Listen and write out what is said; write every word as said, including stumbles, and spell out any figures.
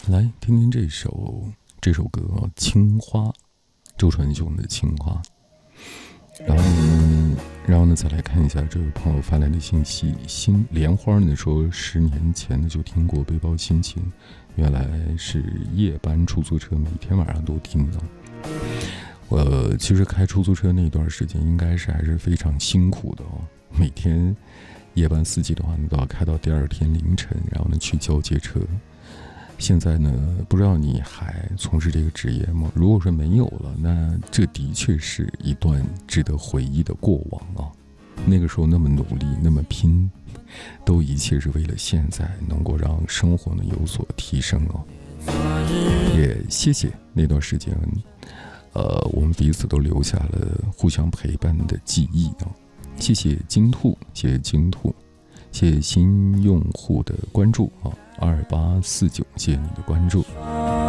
来听听这首这首歌《青花》，周传雄的《青花》。然后呢，然后呢，再来看一下这位朋友发来的信息。新莲花呢说，十年前呢就听过《背包心情》，原来是夜班出租车，每天晚上都听到。我其实开出租车那段时间，应该是还是非常辛苦的哦。每天夜班司机的话呢，都要开到第二天凌晨，然后呢去交接车。现在呢，不知道你还从事这个职业吗？如果说没有了，那这的确是一段值得回忆的过往啊。那个时候那么努力，那么拼，都一切是为了现在能够让生活呢有所提升哦。也谢谢那段时间，呃，我们彼此都留下了互相陪伴的记忆啊。谢谢金兔，谢谢金兔。谢谢新用户的关注啊，二八四九，谢谢你的关注。